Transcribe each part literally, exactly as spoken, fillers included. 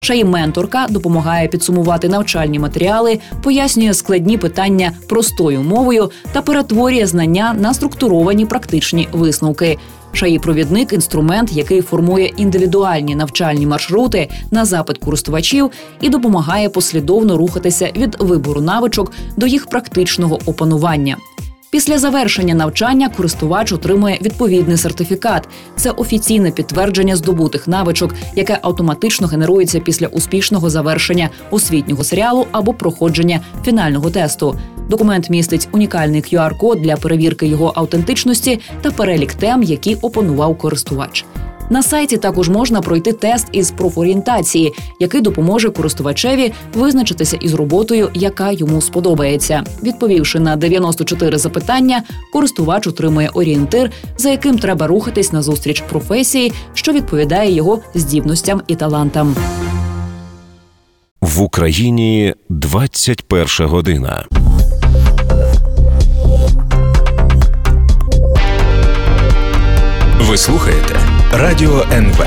Шаї-менторка допомагає підсумувати навчальні матеріали, пояснює складні питання простою мовою та перетворює знання на структуровані практичні висновки. Шаї-провідник – інструмент, який формує індивідуальні навчальні маршрути на запит користувачів і допомагає послідовно рухатися від вибору навичок до їх практичного опанування. Після завершення навчання користувач отримує відповідний сертифікат. Це офіційне підтвердження здобутих навичок, яке автоматично генерується після успішного завершення освітнього серіалу або проходження фінального тесту. Документ містить унікальний кю ар-код для перевірки його автентичності та перелік тем, які опанував користувач. На сайті також можна пройти тест із профорієнтації, який допоможе користувачеві визначитися із роботою, яка йому сподобається. Відповівши на дев'яносто чотири запитання, користувач отримує орієнтир, за яким треба рухатись назустріч професії, що відповідає його здібностям і талантам. В Україні двадцять перша година. Ви слухаєте Радіо ен ве.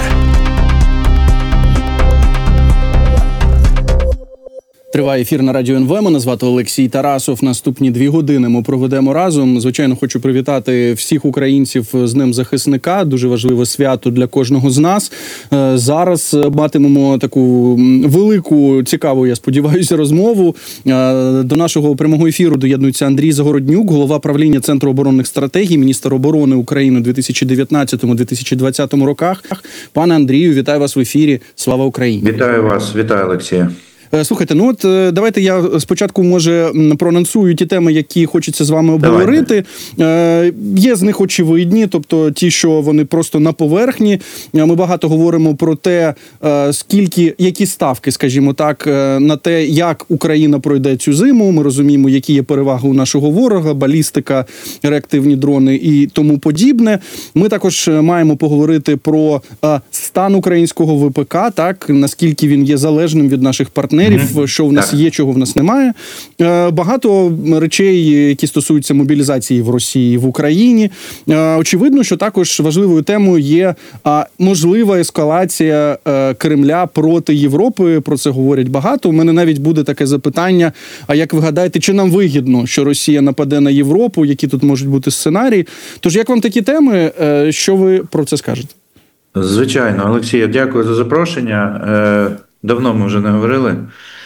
Триває ефір на Радіо ен ве. Мене звати Олексій Тарасов. Наступні дві години ми проведемо разом. Звичайно, хочу привітати всіх українців з Днем захисника. Дуже важливе свято для кожного з нас. Зараз матимемо таку велику, цікаву, я сподіваюся, розмову. До нашого прямого ефіру доєднується Андрій Загороднюк, голова правління Центру оборонних стратегій, міністр оборони України у дві тисячі дев'ятнадцятому - дві тисячі двадцятому роках. Пане Андрію, вітаю вас в ефірі. Слава Україні! Вітаю вас, вітаю, Олексія. Слухайте, ну от давайте я спочатку, може, проанонсую ті теми, які хочеться з вами обговорити. Е, є з них очевидні, тобто ті, що вони просто на поверхні. Ми багато говоримо про те, скільки, які ставки, скажімо так, на те, як Україна пройде цю зиму. Ми розуміємо, які є переваги у нашого ворога, балістика, реактивні дрони і тому подібне. Ми також маємо поговорити про стан українського ве пе ка, так, наскільки він є залежним від наших партнерів, що в нас є, чого в нас немає. Багато речей, які стосуються мобілізації в Росії, в Україні. Очевидно, що також важливою темою є можлива ескалація Кремля проти Європи. Про це говорять багато. У мене навіть буде таке запитання, а як ви гадаєте, чи нам вигідно, що Росія нападе на Європу, які тут можуть бути сценарії? Тож, як вам такі теми, що ви про це скажете? Звичайно, Олексій, дякую за запрошення. Давно ми вже не говорили.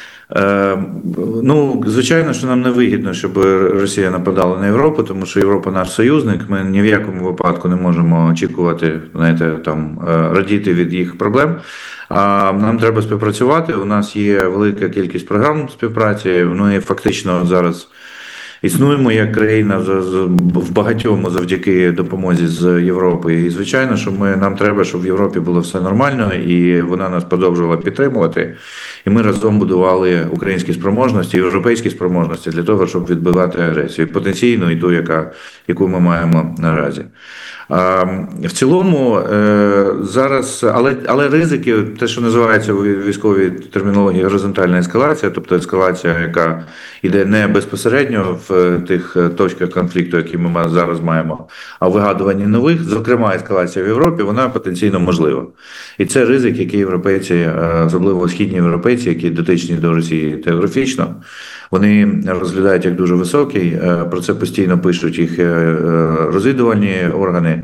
Е, ну, звичайно, що нам не вигідно, щоб Росія нападала на Європу, тому що Європа наш союзник. Ми ні в якому випадку не можемо очікувати, знаєте, там, радіти від їх проблем. А нам треба співпрацювати. У нас є велика кількість програм співпраці. Ми фактично зараз існуємо як країна в багатьому завдяки допомозі з Європи. І, звичайно, що ми, нам треба, щоб в Європі було все нормально, і вона нас продовжувала підтримувати. І ми разом будували українські спроможності, європейські спроможності для того, щоб відбивати агресію. Потенційно і ту, яка, яку ми маємо наразі. А, в цілому, е, зараз, але, але ризики, те, що називається у військовій термінології горизонтальна ескалація, тобто ескалація, яка йде не безпосередньо в тих точках конфлікту, які ми зараз маємо, а в вигадуванні нових, зокрема ескалація в Європі, вона потенційно можлива. І це ризик, який європейці, особливо східні європейці, які дотичні до Росії географічно, вони розглядають як дуже високий, про це постійно пишуть їх розвідувальні органи,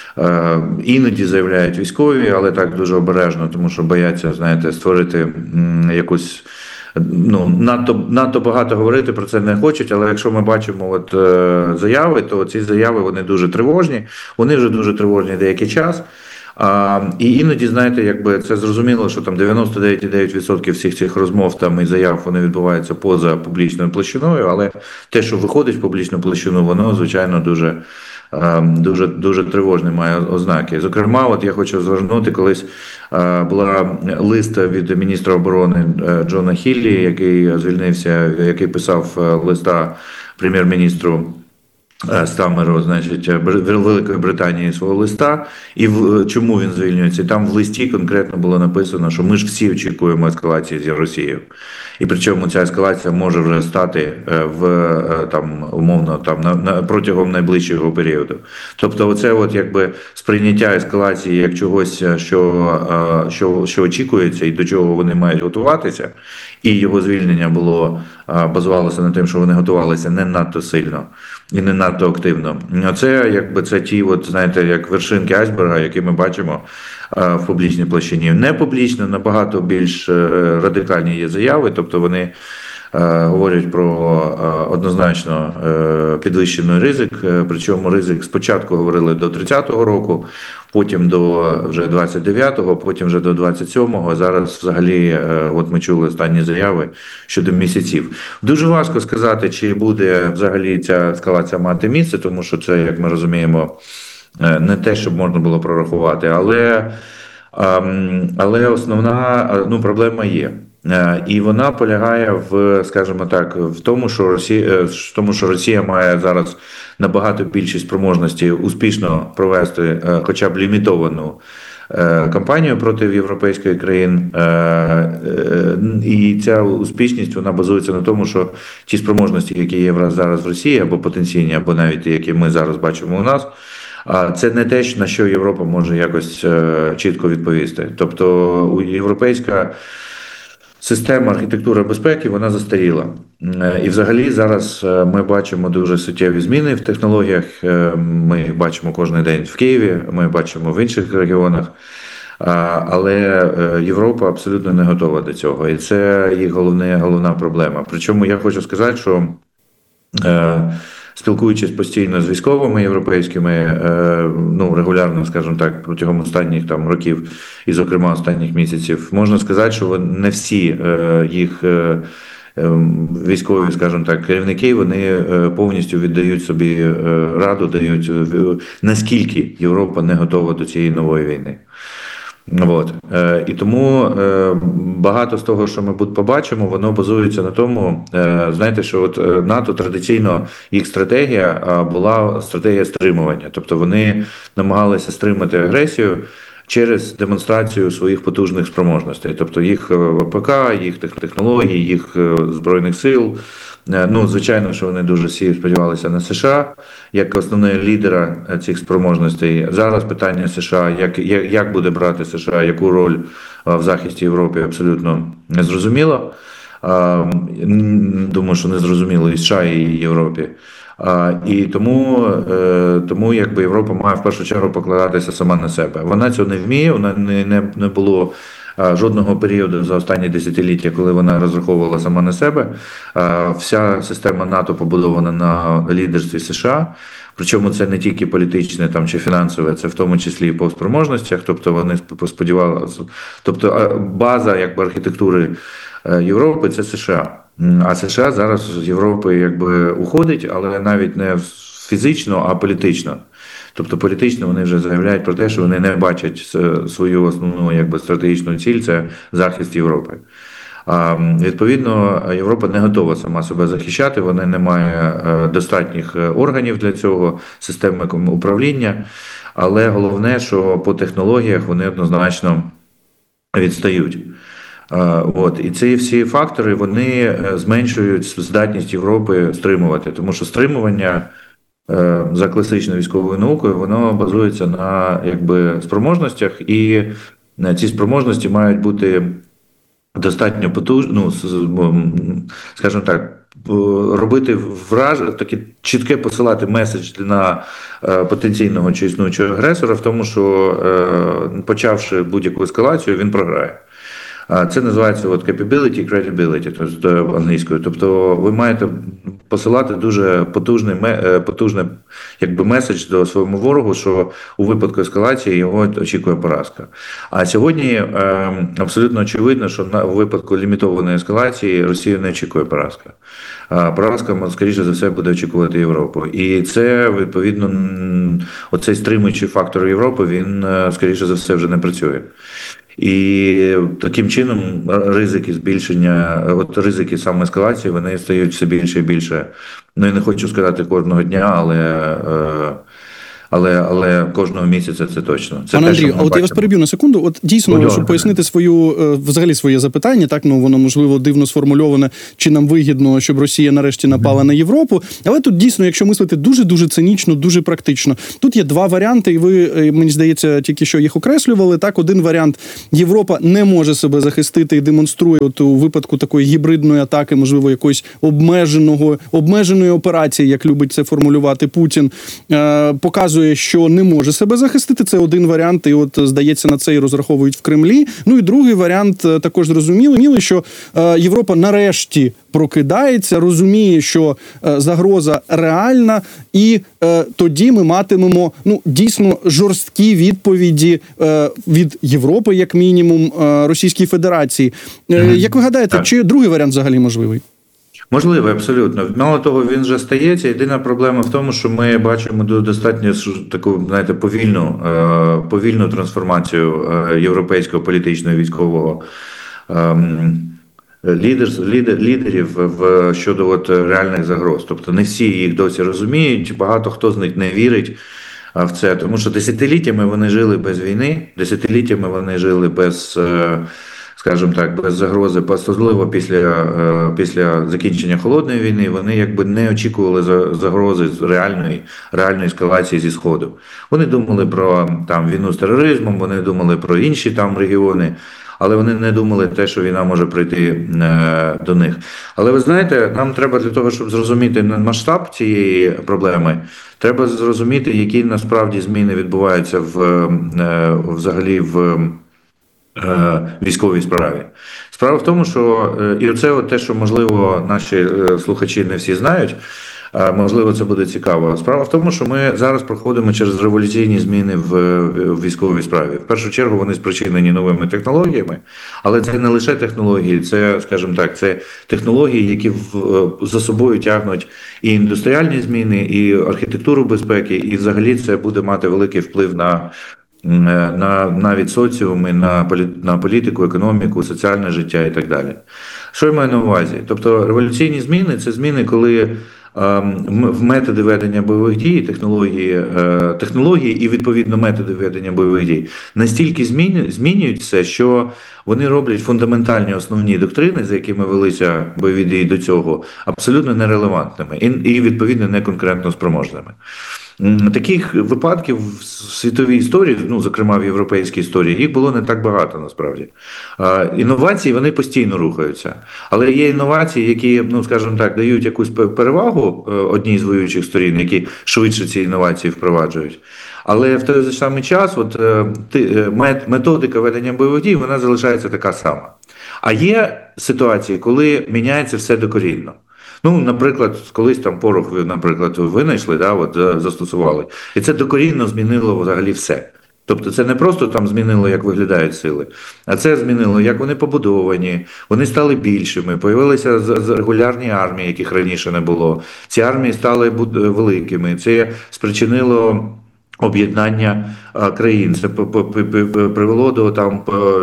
іноді заявляють військові, але так дуже обережно, тому що бояться, знаєте, створити якусь, ну, надто, надто багато говорити про це не хочуть, але якщо ми бачимо от, заяви, то ці заяви, вони дуже тривожні, вони вже дуже тривожні деякий час. А, і іноді, знаєте, якби це зрозуміло, що там дев'яносто дев'ять цілих дев'ять десятих відсотка всіх цих розмов там і заяв, вони відбуваються поза публічною площиною, але те, що виходить в публічну площину, воно, звичайно, дуже, дуже, дуже тривожне має ознаки. Зокрема, от я хочу звернути, колись була лист від міністра оборони Джона Хіллі, який звільнився, який писав листа прем'єр-міністру Стамеру, значить, Великої Британії свого листа, і в чому він звільнюється. І там в листі конкретно було написано, що ми ж всі очікуємо ескалації з Росією. І причому ця ескалація може вже стати в там умовно там на, на протягом найближчого періоду. Тобто, оце от якби сприйняття ескалації як чогось, що, що, що очікується, і до чого вони мають готуватися. І його звільнення було базувалося на тим, що вони готувалися не надто сильно і не надто активно. Це якби це ті, от знаєте, як вершинки айсберга, які ми бачимо в публічній площині. Не публічно, набагато більш радикальні є заяви, тобто вони говорять про однозначно підвищений ризик, причому ризик спочатку говорили до тридцятого року, потім до вже двадцять дев'ятого, потім вже до двадцять сьомого, зараз взагалі, от ми чули останні заяви щодо місяців. Дуже важко сказати, чи буде взагалі ця ескалація мати місце, тому що це, як ми розуміємо, не те, щоб можна було прорахувати, але, але основна ну, проблема є. І вона полягає в, скажімо так, в тому, що Росія, в тому, що Росія має зараз набагато більші спроможності успішно провести хоча б лімітовану кампанію проти європейських країн. І ця успішність, вона базується на тому, що ті спроможності, які є зараз в Росії, або потенційні, або навіть ті, які ми зараз бачимо у нас, це не те, на що Європа може якось чітко відповісти. Тобто європейська система архітектури безпеки, вона застаріла. І взагалі зараз ми бачимо дуже суттєві зміни в технологіях. Ми їх бачимо кожен день в Києві, ми бачимо в інших регіонах. Але Європа абсолютно не готова до цього. І це їх головне, головна проблема. Причому я хочу сказати, що спілкуючись постійно з військовими європейськими, ну, регулярно, скажімо так, протягом останніх там років і, зокрема, останніх місяців, можна сказати, що не всі їх військові, скажімо так, керівники, вони повністю віддають собі раду, дають, наскільки Європа не готова до цієї нової війни. От. І тому багато з того, що ми побачимо, воно базується на тому, знаєте, що от НАТО традиційно, їх стратегія була стратегія стримування. Тобто вони намагалися стримати агресію через демонстрацію своїх потужних спроможностей. Тобто їх ВПК, їх технологій, їх збройних сил. Ну, звичайно, що вони дуже всі сподівалися на США як основного лідера цих спроможностей. Зараз питання США, як, як, як буде брати США, яку роль в захисті Європи, абсолютно не зрозуміло. Думаю, що не зрозуміло і США, і Європі. І тому, тому якби Європа має в першу чергу покладатися сама на себе. Вона цього не вміє, вона не, не, не було жодного періоду за останні десятиліття, коли вона розраховувала сама на себе. Вся система НАТО побудована на лідерстві США. Причому це не тільки політичне там, чи фінансове, це в тому числі і по спроможностях. Тобто вони сподівалися. Тобто база якби, архітектури Європи – це США. А США зараз з Європи якби уходить, але навіть не фізично, а політично. Тобто політично вони вже заявляють про те, що вони не бачать свою основну якби, стратегічну ціль – це захист Європи. А, відповідно, Європа не готова сама себе захищати, вона не має достатніх органів для цього, системи управління. Але головне, що по технологіях вони однозначно відстають. От. І ці всі фактори, вони зменшують здатність Європи стримувати. Тому що стримування за класичною військовою наукою, воно базується на якби, спроможностях, і ці спроможності мають бути достатньо потужні, ну, скажімо так, робити враження, таке чітке посилати меседж на потенційного чи існуючого агресора в тому, що почавши будь-яку ескалацію, він програє. Це називається от capability, credibility, тобто англійською. Тобто ви маєте посилати дуже потужний, потужний якби, меседж до своєму ворогу, що у випадку ескалації його очікує поразка. А сьогодні е, абсолютно очевидно, що на, у випадку лімітованої ескалації Росію не очікує поразка. А поразка, скоріше за все, буде очікувати Європу. І це, відповідно, оцей стримуючий фактор Європи, він, скоріше за все, вже не працює. І таким чином ризики збільшення, от ризики саме ескалації, вони стають все більше і більше. Ну, я не хочу сказати кожного дня, але... Але, але кожного місяця це точно. Це Пане те, Андрію, а от я вас переб'ю на секунду. От дійсно, Будь щоб пояснити свою, взагалі своє запитання, так, ну воно, можливо, дивно сформульоване, чи нам вигідно, щоб Росія нарешті напала mm. на Європу. Але тут дійсно, якщо мислити дуже-дуже цинічно, дуже практично. Тут є два варіанти, і ви, мені здається, тільки що їх окреслювали. Так, один варіант – Європа не може себе захистити і демонструє от у випадку такої гібридної атаки, можливо, якоїсь обмеженого, обмеженої операції, як любить це формулювати Путін, е- показує, що не може себе захистити. Це один варіант, і от, здається, на це і розраховують в Кремлі. Ну і другий варіант також зрозумілий, що е, Європа нарешті прокидається, розуміє, що е, загроза реальна, і е, тоді ми матимемо, ну, дійсно жорсткі відповіді е, від Європи, як мінімум, е, Російській Федерації. Е, mm-hmm. Як ви гадаєте, так. чи другий варіант взагалі можливий? Можливо, абсолютно. Мало того, він вже стається. Єдина проблема в тому, що ми бачимо достатньо таку, знаєте, повільну, повільну трансформацію європейського політичного і військового лідер, лідер, лідерів в, щодо от реальних загроз. Тобто не всі їх досі розуміють, багато хто з них не вірить в це, тому що десятиліттями вони жили без війни, десятиліттями вони жили без... скажімо так, без загрози, особливо після, після закінчення холодної війни, вони якби не очікували загрози з реальної, реальної ескалації зі Сходу. Вони думали про там війну з тероризмом, вони думали про інші там регіони, але вони не думали те, що війна може прийти до них. Але ви знаєте, нам треба для того, щоб зрозуміти масштаб цієї проблеми, треба зрозуміти, які насправді зміни відбуваються в, взагалі в військовій справі. Справа в тому, що і це от те, що, можливо, наші слухачі не всі знають, можливо, це буде цікаво. Справа в тому, що ми зараз проходимо через революційні зміни в військовій справі. В першу чергу вони спричинені новими технологіями, але це не лише технології, це, скажімо так, це технології, які за собою тягнуть і індустріальні зміни, і архітектуру безпеки, і взагалі це буде мати великий вплив на на навіть соціуми, на, полі, на політику, економіку, соціальне життя і так далі. Що я маю на увазі? Тобто революційні зміни – це зміни, коли е, в методи ведення бойових дій, технології, е, технології і, відповідно, методи ведення бойових дій настільки зміни, змінюються, що вони роблять фундаментальні основні доктрини, за якими велися бойові дії до цього, абсолютно нерелевантними і, і відповідно, не конкурентно спроможними. Таких випадків в світовій історії, ну, зокрема в європейській історії, їх було не так багато насправді. Інновації, вони постійно рухаються. Але є інновації, які, ну, скажімо так, дають якусь перевагу одній з воюючих сторін, які швидше ці інновації впроваджують. Але в той же самий час от, методика ведення бойових дій, вона залишається така сама. А є ситуації, коли міняється все докорінно. Ну, наприклад, колись там порох, наприклад, винайшли, да, от, застосували. І це докорінно змінило взагалі все. Тобто це не просто там змінило, як виглядають сили, а це змінило, як вони побудовані, вони стали більшими, появилися регулярні армії, яких раніше не було. Ці армії стали великими, це спричинило об'єднання країн. Це привело до там,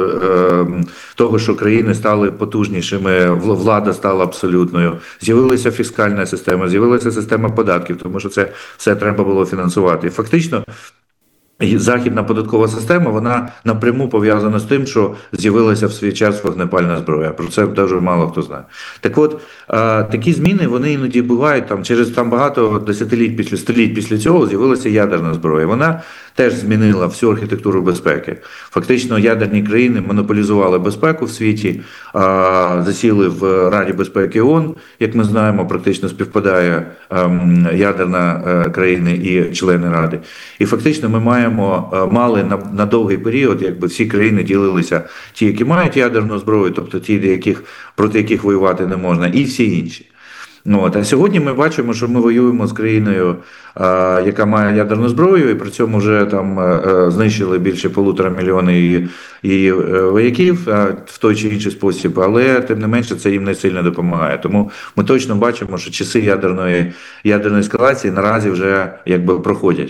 того, що країни стали потужнішими, влада стала абсолютною. З'явилася фіскальна система, з'явилася система податків, тому що це все треба було фінансувати. І фактично західна податкова система, вона напряму пов'язана з тим, що з'явилася в свій час вогнепальна зброя. Про це дуже мало хто знає. Так от, такі зміни, вони іноді бувають, там, через там, багато десятиліть після, століть після цього з'явилася ядерна зброя. Вона теж змінила всю архітектуру безпеки. Фактично, ядерні країни монополізували безпеку в світі, засіли в Раді безпеки ООН, як ми знаємо, практично співпадає ядерна країна і члени Ради. І фактично ми маємо мали на, на довгий період, якби всі країни ділилися, ті, які мають ядерну зброю, тобто ті, яких, проти яких воювати не можна, і всі інші. Ну, от, а сьогодні ми бачимо, що ми воюємо з країною, а, яка має ядерну зброю, і при цьому вже там а, знищили більше полутора мільйони і, і вояків а, в той чи інший спосіб, але тим не менше це їм не сильно допомагає. Тому ми точно бачимо, що часи ядерної, ядерної ескалації наразі вже якби проходять.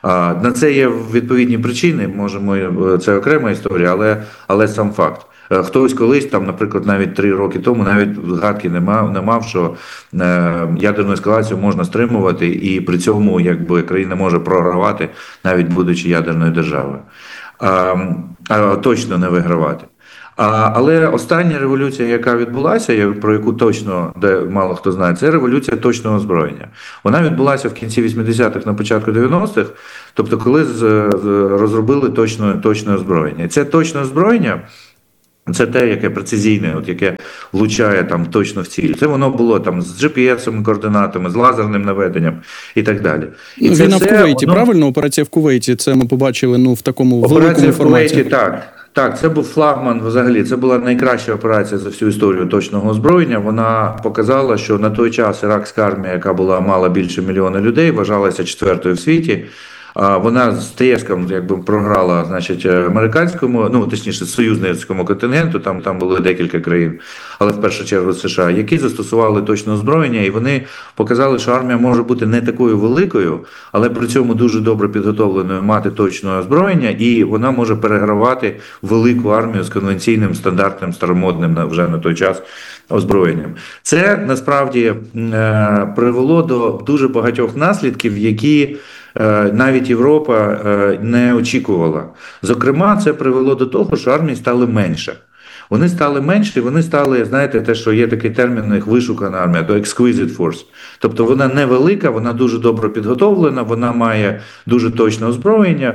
На це є відповідні причини, можемо, це окрема історія, але, але сам факт. Хтось колись, там, наприклад, навіть три роки тому, навіть згадки не мав, не мав, що ядерну ескалацію можна стримувати, і при цьому якби країна може програвати, навіть будучи ядерною державою. А, а точно не вигравати. А, але остання революція, яка відбулася, про яку точно де мало хто знає, це революція точного озброєння. Вона відбулася в кінці вісімдесятих, на початку дев'яностих, тобто коли з, розробили точне, точне озброєння. І це точне озброєння, це те, яке прецизійне, от яке влучає там точно в ціль. Це воно було там з джі пі ес-ом, координатами, з лазерним наведенням і так далі. І ну, це війна все, в Кувейті, воно... правильно? Операція в Кувейті, це ми побачили ну, в такому операція великому форматі. Операція в Кувейті, так. Так, це був флагман взагалі, це була найкраща операція за всю історію точного озброєння. Вона показала, що на той час іракська армія, яка була мала більше мільйона людей, вважалася четвертою в світі. Вона з тріском якби програла, значить, американському, ну точніше, союзницькому контингенту, там там були декілька країн, але в першу чергу США, які застосували точне озброєння, і вони показали, що армія може бути не такою великою, але при цьому дуже добре підготовленою, мати точне озброєння, і вона може перегравати велику армію з конвенційним, стандартним, старомодним вже на той час озброєнням. Це насправді привело до дуже багатьох наслідків, які навіть Європа не очікувала. Зокрема, це привело до того, що армії стали менше. Вони стали менші, вони стали, знаєте, те, що є такий термін у них, вишукана армія, то exquisite force. Тобто вона невелика, вона дуже добре підготовлена, вона має дуже точне озброєння,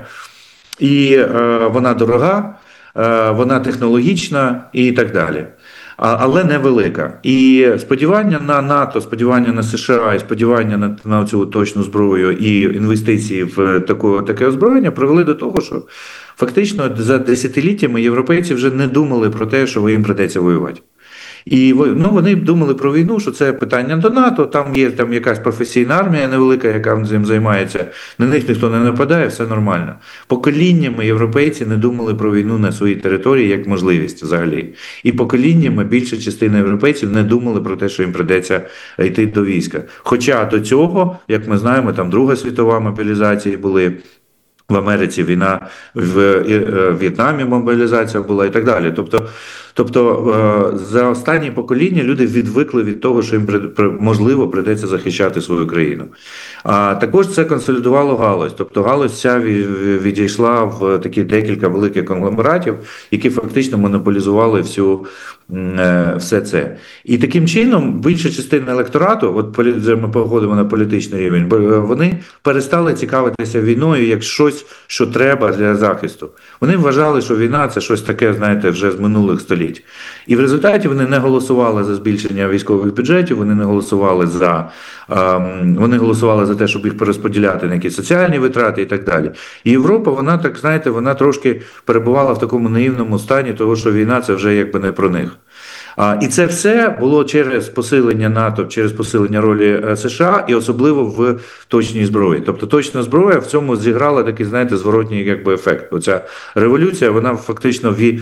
і е, вона дорога, е, вона технологічна і так далі. Але невелика. І сподівання на НАТО, сподівання на США і сподівання на, на цю точну зброю і інвестиції в таку, таке озброєння привели до того, що фактично за десятиліттями європейці вже не думали про те, що їм придеться воювати. І ну, вони думали про війну, що це питання до НАТО, там є там якась професійна армія невелика, яка цим займається, на них ніхто не нападає, все нормально. Поколіннями європейці не думали про війну на своїй території як можливість взагалі. І поколіннями більша частина європейців не думали про те, що їм придеться йти до війська. Хоча до цього, як ми знаємо, там Друга світова мобілізація були, в Америці війна, в В'єтнамі мобілізація була і так далі. Тобто, тобто за останні покоління люди відвикли від того, що їм можливо прийдеться захищати свою країну. А також це консолідувало галузь. Тобто галузь ця відійшла в такі декілька великих конгломератів, які фактично монополізували всю все це. І таким чином більша частина електорату, от ми походимо на політичний рівень, вони перестали цікавитися війною як щось, що треба для захисту. Вони вважали, що війна – це щось таке, знаєте, вже з минулих століть. І в результаті вони не голосували за збільшення військових бюджетів, вони не голосували за, ем, вони голосували за те, щоб їх перерозподіляти на якісь соціальні витрати і так далі. І Європа, вона, так знаєте, вона трошки перебувала в такому наївному стані того, що війна – це вже якби не про них. А, і це все було через посилення НАТО, через посилення ролі США і особливо в точній зброї. Тобто точна зброя в цьому зіграла такий, знаєте, зворотній якби ефект. Оця революція, вона фактично ві,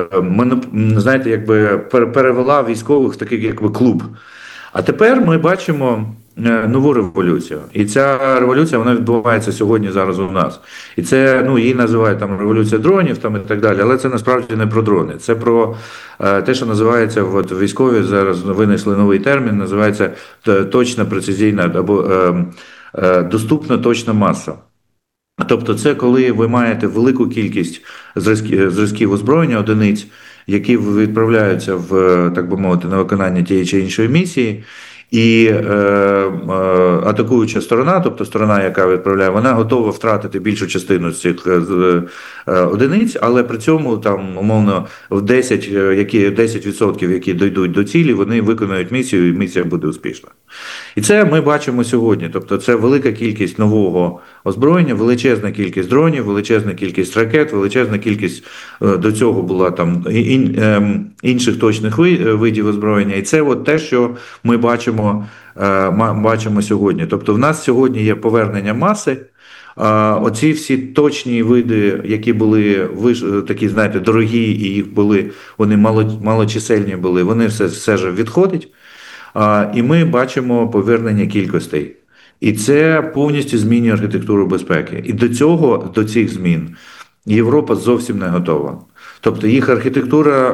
знаєте, якби перевела військових в такий якби клуб. А тепер ми бачимо нову революцію. І ця революція, вона відбувається сьогодні, зараз у нас. І це, ну, її називають там революція дронів там, і так далі, але це насправді не про дрони. Це про е, те, що називається, от військові зараз винайшли новий термін, називається точна, прецизійна або е, е, доступна точна маса. Тобто це коли ви маєте велику кількість зразків, зразків озброєння, одиниць, які відправляються в, так би мовити, на виконання тієї чи іншої місії, і е, е, атакуюча сторона, тобто сторона, яка відправляє, вона готова втратити більшу частину з цих е, е, одиниць, але при цьому там умовно в десять, які, десять відсотків, які дійдуть до цілі, вони виконують місію, і місія буде успішна. І це ми бачимо сьогодні. Тобто це велика кількість нового озброєння, величезна кількість дронів, величезна кількість ракет, величезна кількість, е, до цього була там ін, е, інших точних видів озброєння. І це от те, що ми бачимо бачимо сьогодні. Тобто в нас сьогодні є повернення маси, оці всі точні види, які були такі, знаєте, дорогі, і їх були, вони мало, малочисельні були, вони все, все ж відходять, і ми бачимо повернення кількостей. І це повністю змінює архітектуру безпеки. І до цього, до цих змін, Європа зовсім не готова. Тобто їх архітектура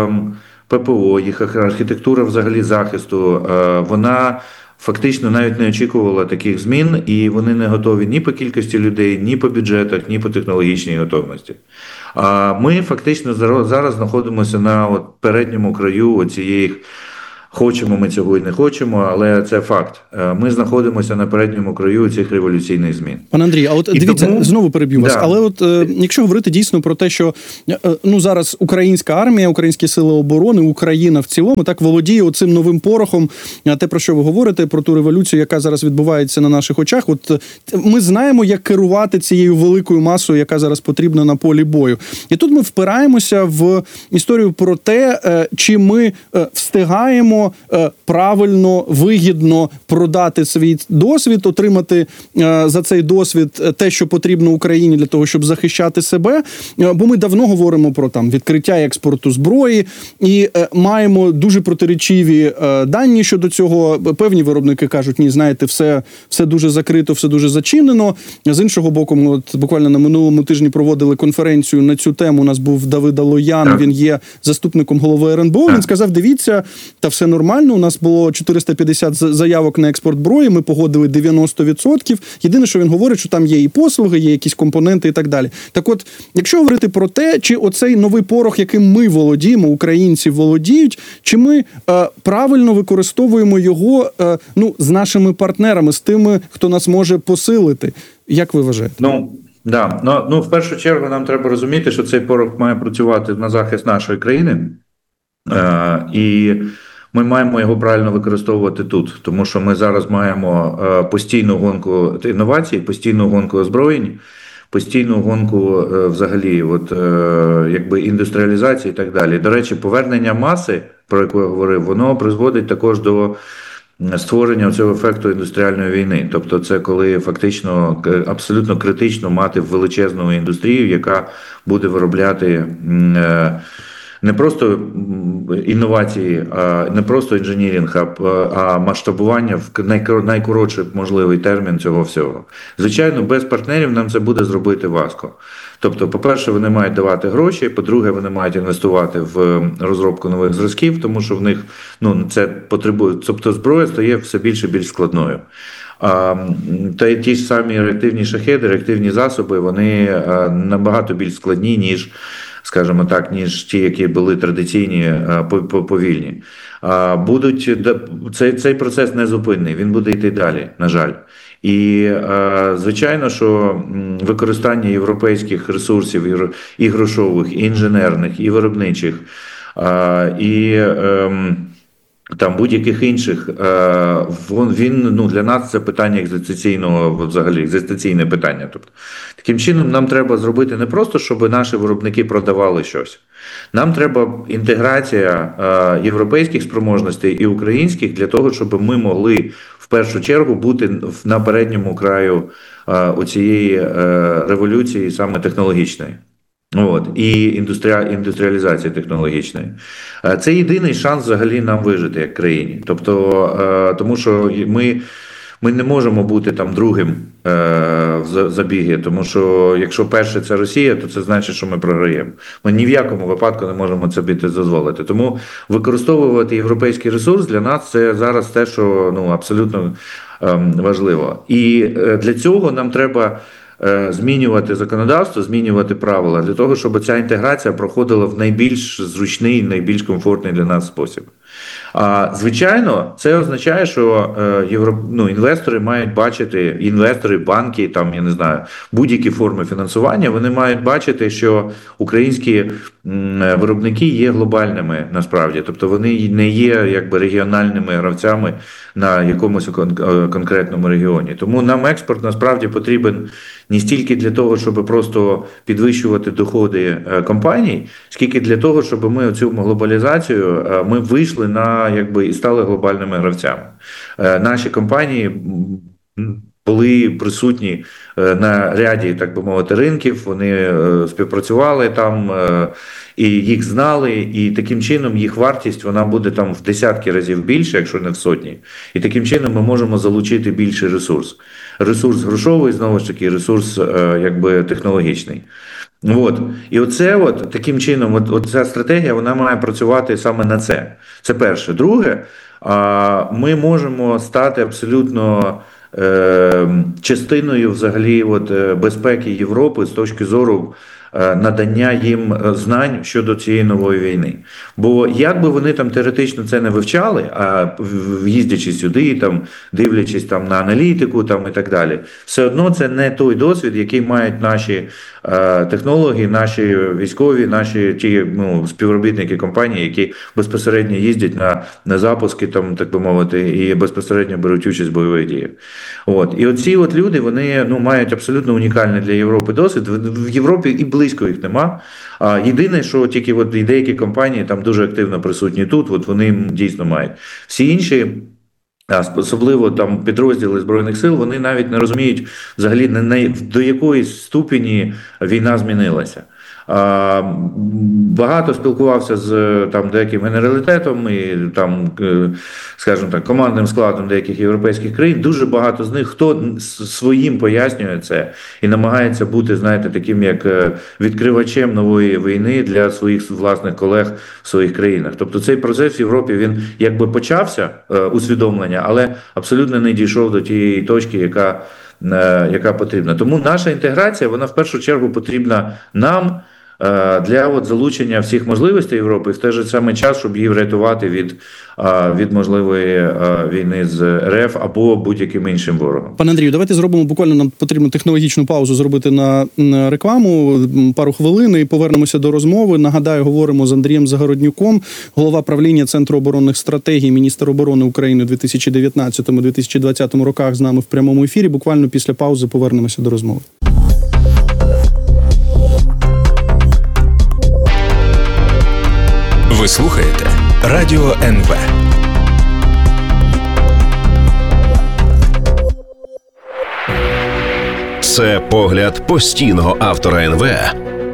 ППО, їх архітектура взагалі захисту, вона фактично навіть не очікувала таких змін, і вони не готові ні по кількості людей, ні по бюджетах, ні по технологічній готовності. А ми фактично зараз знаходимося на от передньому краю цієї. Хочемо ми цього і не хочемо, але це факт. Ми знаходимося на передньому краю цих революційних змін. Пане Андрій, а от і дивіться, тому... знову переб'ю вас, да. але от е, якщо говорити дійсно про те, що е, ну зараз українська армія, українські сили оборони, Україна в цілому так володіє оцим новим порохом, те, про що ви говорите, про ту революцію, яка зараз відбувається на наших очах. От ми знаємо, як керувати цією великою масою, яка зараз потрібна на полі бою. І тут ми впираємося в історію про те, е, чи ми е, встигаємо правильно, вигідно продати свій досвід, отримати за цей досвід те, що потрібно Україні для того, щоб захищати себе. Бо ми давно говоримо про там відкриття експорту зброї і маємо дуже протирічиві дані щодо цього. Певні виробники кажуть, ні, знаєте, все, все дуже закрито, все дуже зачинено. З іншого боку, ми от буквально на минулому тижні проводили конференцію на цю тему. У нас був Давид Алоян, він є заступником голови РНБО. Він сказав, дивіться, та все нормально, у нас було чотириста п'ятдесят заявок на експорт зброї, ми погодили дев'яносто відсотків. Єдине, що він говорить, що там є і послуги, є якісь компоненти і так далі. Так от, якщо говорити про те, чи оцей новий порох, яким ми володіємо, українці володіють, чи ми е, правильно використовуємо його е, ну, з нашими партнерами, з тими, хто нас може посилити. Як ви вважаєте? Ну, да. ну, ну в першу чергу нам треба розуміти, що цей порох має працювати на захист нашої країни. Е, і ми маємо його правильно використовувати тут, тому що ми зараз маємо постійну гонку інновацій, постійну гонку озброєнь, постійну гонку взагалі от, якби індустріалізації і так далі. До речі, повернення маси, про яку я говорив, воно призводить також до створення цього ефекту індустріальної війни. Тобто це коли фактично абсолютно критично мати величезну індустрію, яка буде виробляти не просто інновації, не просто інженіринг, а масштабування в найкоротший можливий термін цього всього. Звичайно, без партнерів нам це буде зробити важко. Тобто, по-перше, вони мають давати гроші, по-друге, вони мають інвестувати в розробку нових зразків, тому що в них ну, це потребує, тобто зброя стає все більше і більш складною. А, та й ті ж самі реактивні шахеди, реактивні засоби, вони а, набагато більш складні, ніж скажімо так, ніж ті, які були традиційні, повільні. Будуть, цей, цей процес незупинний, він буде йти далі, на жаль. І, звичайно, що використання європейських ресурсів, і грошових, і інженерних, і виробничих, і там будь-яких інших, він, ну, для нас це питання екзистенційного, взагалі, екзистенційне питання. Тобто, таким чином нам треба зробити не просто, щоб наші виробники продавали щось. Нам треба інтеграція європейських спроможностей і українських для того, щоб ми могли в першу чергу бути на передньому краю оцієї революції саме технологічної. От, і індустріа, індустріалізація технологічної. Це єдиний шанс взагалі нам вижити як країні. Тобто, тому що ми, ми не можемо бути там другим в забігі, тому що якщо перше це Росія, то це значить, що ми програємо. Ми ні в якому випадку не можемо це дозволити. Тому використовувати європейський ресурс для нас це зараз те, що ну, абсолютно важливо. І для цього нам треба змінювати законодавство, змінювати правила для того, щоб ця інтеграція проходила в найбільш зручний, найбільш комфортний для нас спосіб. А, звичайно, це означає, що е, євро, ну, інвестори мають бачити, інвестори, банки, там, я не знаю, будь-які форми фінансування, вони мають бачити, що українські м, виробники є глобальними насправді, тобто вони не є якби регіональними гравцями на якомусь кон- конкретному регіоні. Тому нам експорт насправді потрібен не стільки для того, щоб просто підвищувати доходи компаній, скільки для того, щоб ми цю глобалізацію, ми вийшли на, якби, і стали глобальними гравцями. Наші компанії були присутні на ряді, так би мовити, ринків, вони співпрацювали там, і їх знали, і таким чином їх вартість вона буде там в десятки разів більше, якщо не в сотні. І таким чином ми можемо залучити більший ресурс. Ресурс грошовий, знову ж таки, ресурс якби технологічний. От. І оце от, таким чином, от, от ця стратегія, вона має працювати саме на це. Це перше. Друге, ми можемо стати абсолютно частиною взагалі от, безпеки Європи з точки зору надання їм знань щодо цієї нової війни. Бо як би вони там теоретично це не вивчали, а їздячи сюди, там, дивлячись там, на аналітику там, і так далі, все одно це не той досвід, який мають наші е, технологи, наші військові, наші ті ну, співробітники компанії, які безпосередньо їздять на, на запуски, там, так би мовити, і безпосередньо беруть участь в бойових діях. От. І оці от люди, вони ну, мають абсолютно унікальний для Європи досвід. В, в Європі і близько їх нема. А єдине, що тільки от і деякі компанії там дуже активно присутні тут, от вони дійсно мають. Всі інші, особливо там підрозділи Збройних сил, вони навіть не розуміють взагалі не, до якої ступені війна змінилася. Багато спілкувався з там деяким генералітетом і там, скажімо так, командним складом деяких європейських країн. Дуже багато з них, хто своїм пояснює це і намагається бути, знаєте, таким як відкривачем нової війни для своїх власних колег в своїх країнах. Тобто цей процес в Європі, він якби почався, усвідомлення, але абсолютно не дійшов до тієї точки, яка, яка потрібна. Тому наша інтеграція, вона в першу чергу потрібна нам, для от залучення всіх можливостей Європи, в той же самий час, щоб її врятувати від, від можливої війни з РФ або будь-яким іншим ворогом. Пане Андрію, давайте зробимо, буквально нам потрібно технологічну паузу зробити на рекламу, пару хвилин і повернемося до розмови. Нагадаю, говоримо з Андрієм Загороднюком, голова правління Центру оборонних стратегій, міністр оборони України у дві тисячі дев'ятнадцятому - дві тисячі двадцятому роках з нами в прямому ефірі. Буквально після паузи повернемося до розмови. Ви слухаєте Радіо ен ве. Це погляд постійного автора ен ве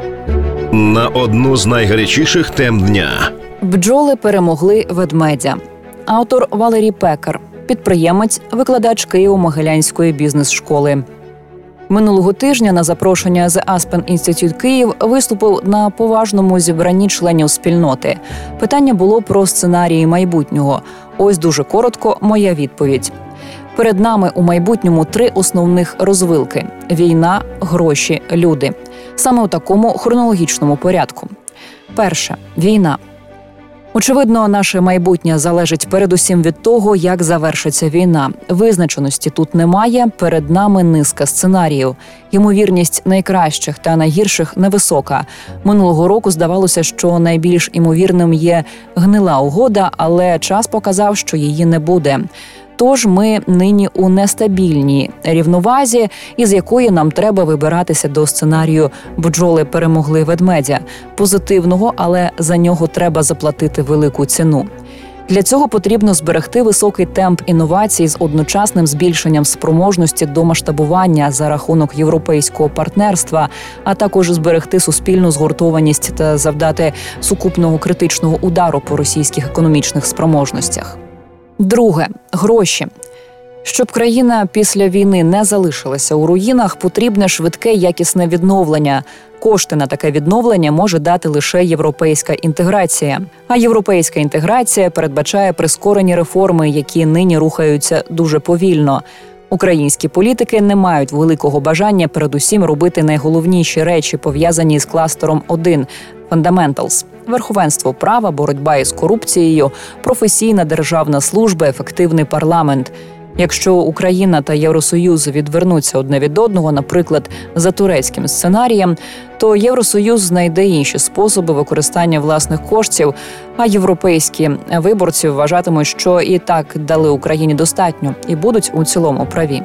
на одну з найгарячіших тем дня. Бджоли перемогли ведмедя. Автор Валерій Пекар, підприємець, викладач Києво-Могилянської бізнес-школи. Минулого тижня на запрошення The Aspen Institute Київ виступив на поважному зібранні членів спільноти. Питання було про сценарії майбутнього. Ось дуже коротко моя відповідь. Перед нами у майбутньому три основних розвилки – війна, гроші, люди. Саме у такому хронологічному порядку. Перше – війна. Очевидно, наше майбутнє залежить передусім від того, як завершиться війна. Визначеності тут немає, перед нами низка сценаріїв. Ймовірність найкращих та найгірших невисока. Минулого року здавалося, що найбільш імовірним є гнила угода, але час показав, що її не буде. Тож ми нині у нестабільній рівновазі, із якої нам треба вибиратися до сценарію «Бджоли перемогли ведмедя» – позитивного, але за нього треба заплатити велику ціну. Для цього потрібно зберегти високий темп інновацій з одночасним збільшенням спроможності до масштабування за рахунок європейського партнерства, а також зберегти суспільну згуртованість та завдати сукупного критичного удару по російських економічних спроможностях. Друге – гроші. Щоб країна після війни не залишилася у руїнах, потрібне швидке, якісне відновлення. Кошти на таке відновлення може дати лише європейська інтеграція. А європейська інтеграція передбачає прискорені реформи, які нині рухаються дуже повільно. Українські політики не мають великого бажання передусім робити найголовніші речі, пов'язані з кластером один – «Fundamentals». Верховенство права, боротьба із корупцією, професійна державна служба, ефективний парламент. Якщо Україна та Євросоюз відвернуться одне від одного, наприклад, за турецьким сценарієм, то Євросоюз знайде інші способи використання власних коштів, а європейські виборці вважатимуть, що і так дали Україні достатньо і будуть у цілому праві.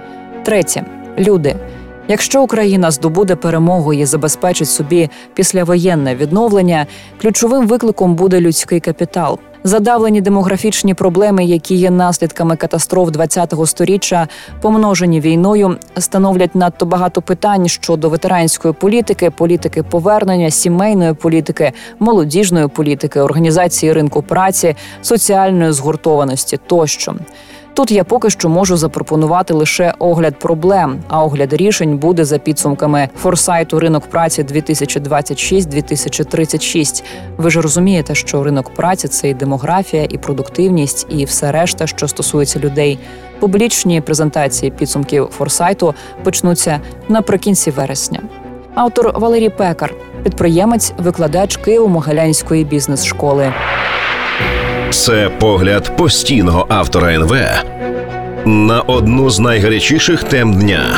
Третє. Люди. Якщо Україна здобуде перемогу і забезпечить собі післявоєнне відновлення, ключовим викликом буде людський капітал. Задавлені демографічні проблеми, які є наслідками катастроф ХХого сторіччя, помножені війною, становлять надто багато питань щодо ветеранської політики, політики повернення, сімейної політики, молодіжної політики, організації ринку праці, соціальної згуртованості тощо. Тут я поки що можу запропонувати лише огляд проблем, а огляд рішень буде за підсумками форсайту «Ринок праці дві тисячі двадцять шість - дві тисячі тридцять шість». Ви ж розумієте, що ринок праці – це і демографія, і продуктивність, і все решта, що стосується людей. Публічні презентації підсумків форсайту почнуться наприкінці вересня. Автор Валерій Пекар, підприємець, викладач Києво-Могилянської бізнес-школи. Це погляд постійного автора ен ве на одну з найгарячіших тем дня.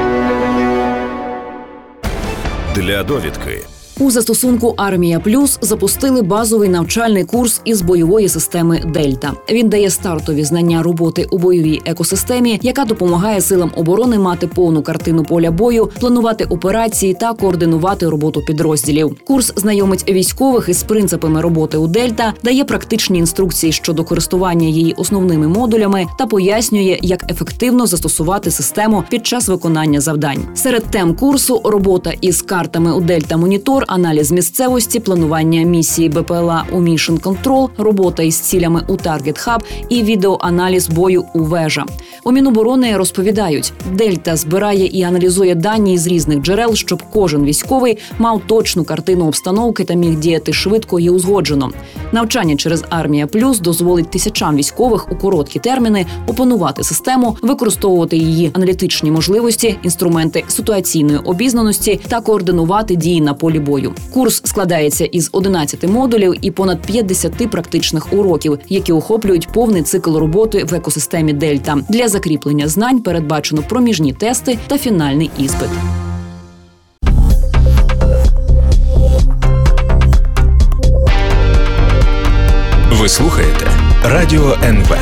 Для довідки. У застосунку «Армія Плюс» запустили базовий навчальний курс із бойової системи «Дельта». Він дає стартові знання роботи у бойовій екосистемі, яка допомагає силам оборони мати повну картину поля бою, планувати операції та координувати роботу підрозділів. Курс знайомить військових із принципами роботи у «Дельта», дає практичні інструкції щодо користування її основними модулями та пояснює, як ефективно застосувати систему під час виконання завдань. Серед тем курсу – робота із картами у «Дельта Монітор», аналіз місцевості, планування місії Бе Пе Ел А у Mission Control, робота із цілями у Target Hub і відеоаналіз бою у Вежа. У Міноборони розповідають, «Дельта» збирає і аналізує дані з різних джерел, щоб кожен військовий мав точну картину обстановки та міг діяти швидко і узгоджено. Навчання через «Армія Плюс» дозволить тисячам військових у короткі терміни опанувати систему, використовувати її аналітичні можливості, інструменти ситуаційної обізнаності та координувати дії на полі бою. Курс складається із одинадцяти модулів і понад п'ятдесят практичних уроків, які охоплюють повний цикл роботи в екосистемі «Дельта». Для закріплення знань передбачено проміжні тести та фінальний іспит. Ви слухаєте Радіо ен ве.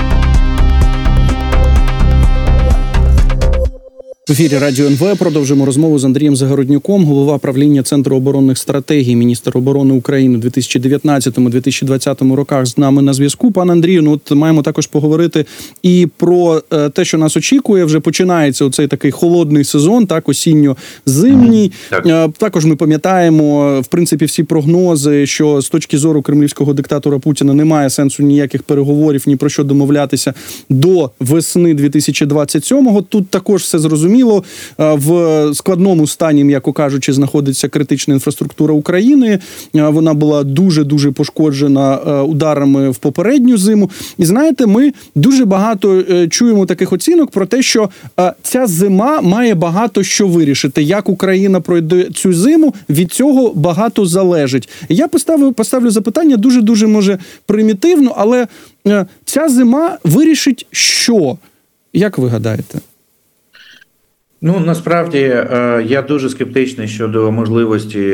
В ефірі Радіо ен ве продовжуємо розмову з Андрієм Загороднюком, голова правління Центру оборонних стратегій, міністр оборони України у дві тисячі дев'ятнадцятому - дві тисячі двадцятому роках з нами на зв'язку. Пане Андрію, ну от маємо також поговорити і про е, те, що нас очікує. Вже починається оцей такий холодний сезон, так, осінньо-зимній. Так. Е, також ми пам'ятаємо, в принципі, всі прогнози, що з точки зору кремлівського диктатора Путіна немає сенсу ніяких переговорів, ні про що домовлятися до весни дві тисячі двадцять сьомого. Тут також все зрозуміло. В складному стані, м'яко кажучи, знаходиться критична інфраструктура України. Вона була дуже-дуже пошкоджена ударами в попередню зиму. І знаєте, ми дуже багато чуємо таких оцінок про те, що ця зима має багато що вирішити. Як Україна пройде цю зиму, від цього багато залежить. Я поставлю, поставлю запитання дуже-дуже, може, примітивно, але ця зима вирішить що? Як ви гадаєте? Ну, насправді, я дуже скептичний щодо можливості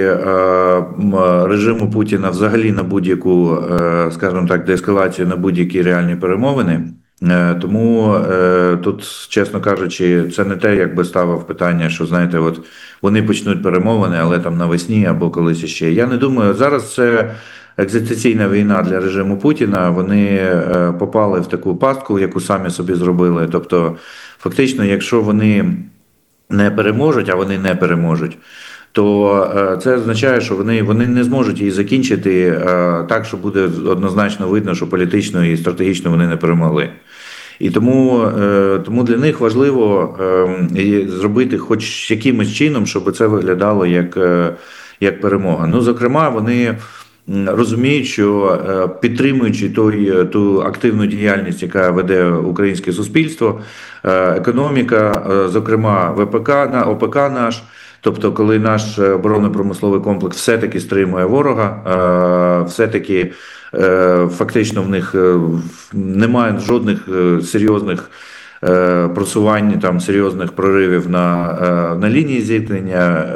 режиму Путіна взагалі на будь-яку, скажімо так, деескалацію, на будь-які реальні перемовини. Тому тут, чесно кажучи, це не те, як би ставив питання, що, знаєте, от вони почнуть перемовини, але там навесні або колись іще. Я не думаю, зараз це екзистенційна війна для режиму Путіна. Вони попали в таку пастку, яку самі собі зробили. Тобто, фактично, якщо вони не переможуть, а вони не переможуть, то це означає, що вони, вони не зможуть її закінчити так, що буде однозначно видно, що політично і стратегічно вони не перемогли. І тому, тому для них важливо зробити хоч якимось чином, щоб це виглядало як, як перемога. Ну, зокрема, вони розуміють, що підтримуючи той, ту активну діяльність, яка веде українське суспільство, економіка, зокрема Ве Пе Ка, О Пе Ка наш, тобто коли наш оборонно-промисловий комплекс все-таки стримує ворога, все-таки фактично в них немає жодних серйозних просувань, там, серйозних проривів на, на лінії зіткнення,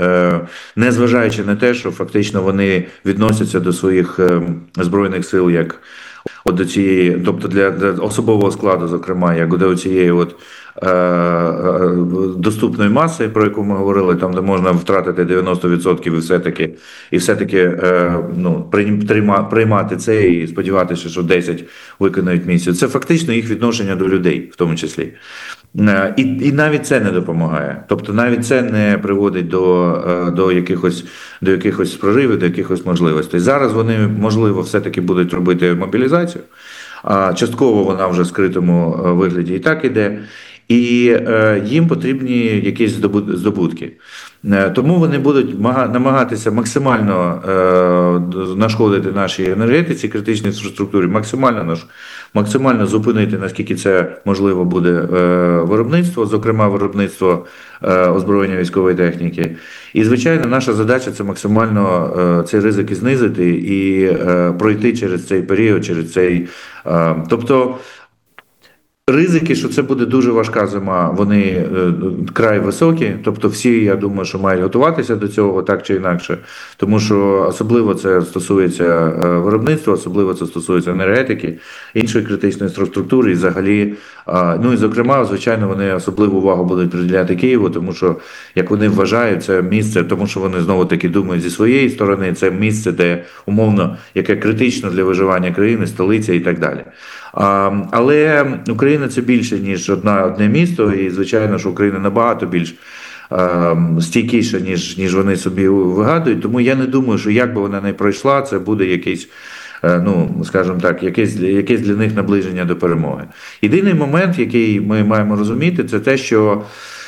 незважаючи на те, що фактично вони відносяться до своїх збройних сил як от до цієї, тобто для, для особового складу, зокрема, як до цієї от е, е, доступної маси, про яку ми говорили, там де можна втратити дев'яносто відсотків і все-таки, і все-таки е, ну, прийма, приймати це і сподіватися, що десять виконають місію. Це фактично їх відношення до людей, в тому числі. І, і навіть це не допомагає. Тобто навіть це не приводить до, до якихось, до якихось проривів, до якихось можливостей. Зараз вони, можливо, все-таки будуть робити мобілізацію, а частково вона вже в скритому вигляді і так іде. І е, їм потрібні якісь здобутки. Е, тому вони будуть намагатися максимально е, нашкодити нашій енергетиці, критичній інфраструктурі, максимально наш, максимально зупинити, наскільки це можливо буде, е, виробництво, зокрема виробництво е, озброєння військової техніки. І, звичайно, наша задача – це максимально е, цей ризик знизити і е, пройти через цей період, через цей… Е, тобто, ризики, що це буде дуже важка зима, вони е, край високі, тобто всі, я думаю, що мають готуватися до цього так чи інакше, тому що особливо це стосується е, виробництва, особливо це стосується енергетики, іншої критичної інфраструктури і взагалі, е, ну і зокрема, звичайно, вони особливу увагу будуть приділяти Києву, тому що, як вони вважають, це місце, тому що вони знову-таки думають зі своєї сторони, це місце, де умовно, яке критично для виживання країни, столиця і так далі. А, але Україна це більше, ніж одна, одне місто, і, звичайно, що Україна набагато більш а, стійкіша, ніж, ніж вони собі вигадують. Тому я не думаю, що як би вона не пройшла, це буде якийсь, ну, скажімо так, якесь, якесь для них наближення до перемоги. Єдиний момент, який ми маємо розуміти, це те, що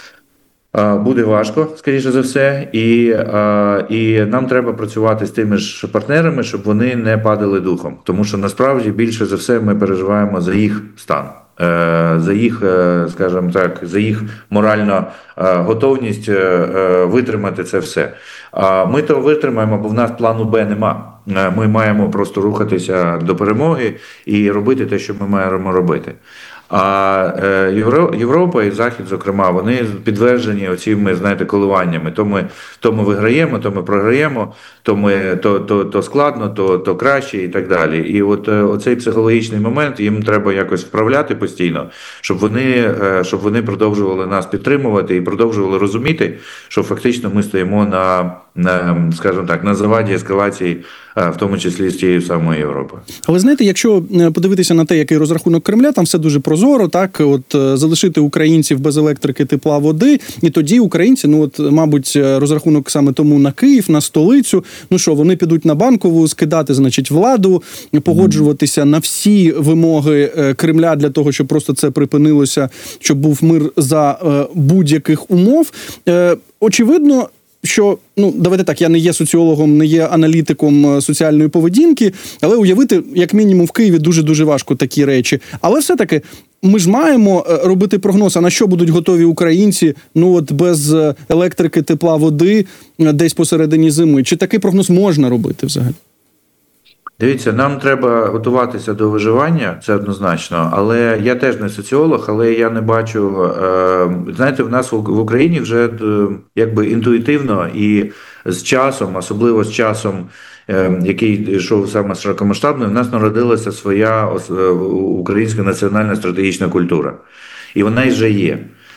буде важко, скоріше за все, і, і нам треба працювати з тими ж партнерами, щоб вони не падали духом. Тому що насправді більше за все ми переживаємо за їх стан, за їх, скажімо так, за їх моральну готовність витримати це все. Ми то витримаємо, бо в нас плану Б нема. Ми маємо просто рухатися до перемоги і робити те, що ми маємо робити. А Європа і Захід, зокрема, вони підтверджені оціми, знаєте, коливаннями. То ми, то ми виграємо, то ми програємо, то, ми, то, то, то складно, то, то краще і так далі. І от оцей психологічний момент їм треба якось вправляти постійно, щоб вони, щоб вони продовжували нас підтримувати і продовжували розуміти, що фактично ми стоїмо на, на, скажімо так, на заваді ескалації, в тому числі з тією самою Європою. Але знаєте, якщо подивитися на те, який розрахунок Кремля, там все дуже прозоро, так, от залишити українців без електрики, тепла, води, і тоді українці, ну от, мабуть, розрахунок саме тому на Київ, на столицю, ну що, вони підуть на Банкову, скидати, значить, владу, погоджуватися на всі вимоги Кремля для того, щоб просто це припинилося, щоб був мир за будь-яких умов. Очевидно, що, ну, давайте так, я не є соціологом, не є аналітиком соціальної поведінки, але уявити, як мінімум, в Києві дуже-дуже важко такі речі. Але все-таки ми ж маємо робити прогноз, а на що будуть готові українці, ну, от без електрики, тепла, води десь посередині зими. Чи такий прогноз можна робити взагалі? Дивіться, нам треба готуватися до виживання, це однозначно, але я теж не соціолог, але я не бачу, знаєте, в нас в Україні вже якби інтуїтивно і з часом, особливо з часом, який йшов саме широкомасштабний, в нас народилася своя українська національна стратегічна культура. І вона і вже є.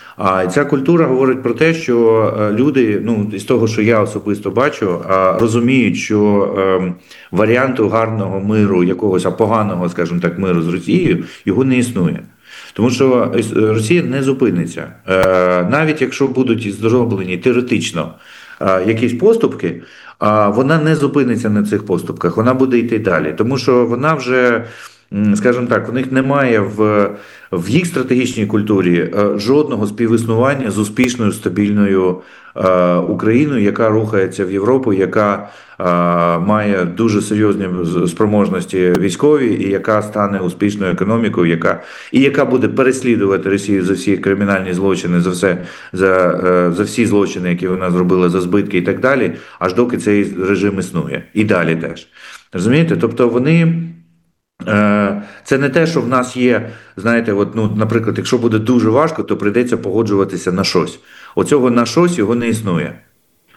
А ця культура говорить про те, що люди, ну, з того, що я особисто бачу, розуміють, що варіанту гарного миру, якогось, а поганого, скажімо так, миру з Росією, його не існує. Тому що Росія не зупиниться. Навіть якщо будуть зроблені теоретично якісь поступки, вона не зупиниться на цих поступках, вона буде йти далі. Тому що вона вже, скажімо так, у них немає в, в їх стратегічній культурі жодного співіснування з успішною, стабільною е, Україною, яка рухається в Європу, яка е, має дуже серйозні спроможності військові і яка стане успішною економікою, яка, і яка буде переслідувати Росію за всі кримінальні злочини, за, все, за, е, за всі злочини, які вона зробила, за збитки і так далі, аж доки цей режим існує. І далі теж. Розумієте? Тобто вони... Це не те, що в нас є, знаєте, от, ну, наприклад, якщо буде дуже важко, то прийдеться погоджуватися на щось. Оцього на щось його не існує.